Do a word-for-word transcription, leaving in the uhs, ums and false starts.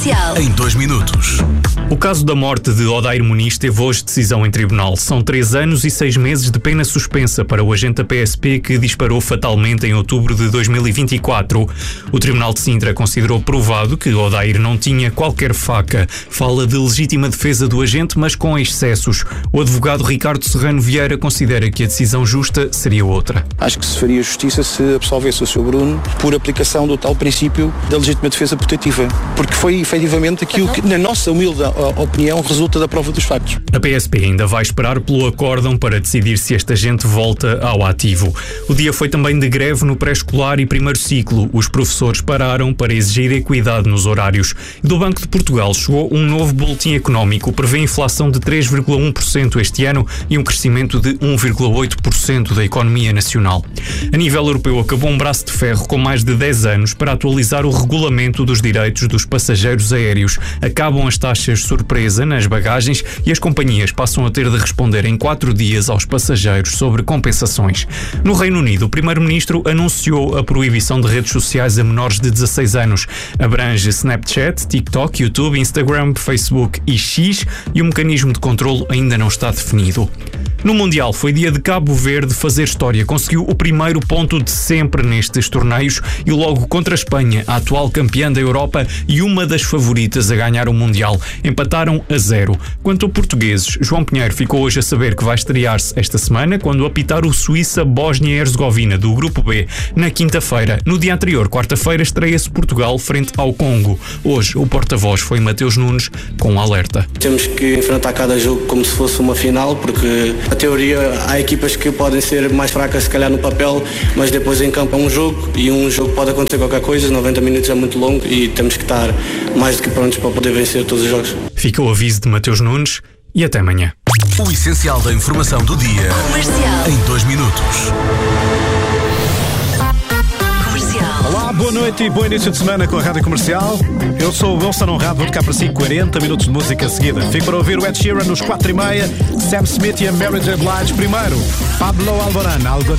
Em dois minutos. O caso da morte de Odair Muniz teve hoje decisão em tribunal. São três anos e seis meses de pena suspensa para o agente da P S P que disparou fatalmente em outubro de dois mil e vinte e quatro. O Tribunal de Sintra considerou provado que Odair não tinha qualquer faca. Fala de legítima defesa do agente, mas com excessos. O advogado Ricardo Serrano Vieira considera que a decisão justa seria outra. Acho que se faria justiça se absolvesse o seu Bruno por aplicação do tal princípio da legítima defesa putativa, porque foi efetivamente aquilo que, na nossa humilde opinião, resulta da prova dos factos. A P S P ainda vai esperar pelo acórdão para decidir se este agente volta ao ativo. O dia foi também de greve no pré-escolar e primeiro ciclo. Os professores pararam para exigir equidade nos horários. Do Banco de Portugal chegou um novo boletim económico. Prevê inflação de três vírgula um por cento este ano e um crescimento de um vírgula oito por cento da economia nacional. A nível europeu acabou um braço de ferro com mais de dez anos para atualizar o regulamento dos direitos dos passageiros aéreos. Acabam as taxas surpresa nas bagagens e as companhias passam a ter de responder em quatro dias aos passageiros sobre compensações. No Reino Unido, o primeiro-ministro anunciou a proibição de redes sociais a menores de dezasseis anos. Abrange Snapchat, TikTok, YouTube, Instagram, Facebook e X, e o mecanismo de controlo ainda não está definido. No Mundial foi dia de Cabo Verde fazer história. Conseguiu o primeiro ponto de sempre nestes torneios e logo contra a Espanha, a atual campeã da Europa e uma das favoritas a ganhar o Mundial. Empataram a zero. Quanto a portugueses, João Pinheiro ficou hoje a saber que vai estrear-se esta semana quando apitar o Suíça-Bósnia e Herzegovina do Grupo B na quinta-feira. No dia anterior, quarta-feira, estreia-se Portugal frente ao Congo. Hoje, o porta-voz foi Mateus Nunes com um alerta. Temos que enfrentar cada jogo como se fosse uma final, porque a teoria há equipas que podem ser mais fracas se calhar no papel, mas depois em campo é um jogo e um jogo pode acontecer qualquer coisa, noventa minutos é muito longo e temos que estar mais do que prontos para poder vencer todos os jogos. Fica o aviso de Mateus Nunes e até amanhã. O essencial da informação do dia em dois minutos. Olá, boa noite e bom início de semana com a Rádio Comercial. Eu sou o Wilson Honrado, vou tocar para si quarenta minutos de música seguida. Fico para ouvir o Ed Sheeran nos quatro e meia, Sam Smith e a Mary J. Blige primeiro, Pablo Alborán, Algo de